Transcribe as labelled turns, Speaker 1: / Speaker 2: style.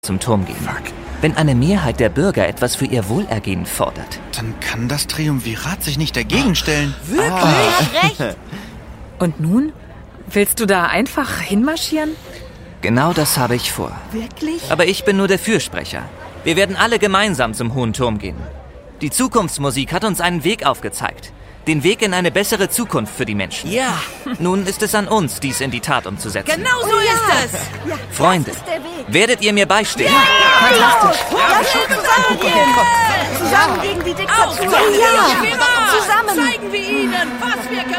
Speaker 1: zum Turm gehen. Wenn eine Mehrheit der Bürger etwas für ihr Wohlergehen fordert.
Speaker 2: Dann kann das Triumvirat sich nicht dagegen stellen.
Speaker 3: Wirklich? Recht.
Speaker 4: Und nun? Willst du da einfach hinmarschieren?
Speaker 1: Genau das habe ich vor.
Speaker 3: Wirklich?
Speaker 1: Aber ich bin nur der Fürsprecher. Wir werden alle gemeinsam zum Hohen Turm gehen. Die Zukunftsmusik hat uns einen Weg aufgezeigt. Den Weg in eine bessere Zukunft für die Menschen.
Speaker 3: Ja.
Speaker 1: Nun ist es an uns, dies in die Tat umzusetzen.
Speaker 3: Genau so ist es.
Speaker 5: Ja,
Speaker 1: Freunde,
Speaker 5: das ist der Weg.
Speaker 1: werdet ihr mir beistehen?
Speaker 5: Fantastisch.
Speaker 3: Ja,
Speaker 5: Zusammen gegen die Diktatur.
Speaker 3: Ja.
Speaker 5: Zusammen.
Speaker 3: Zeigen wir ihnen, was wir können.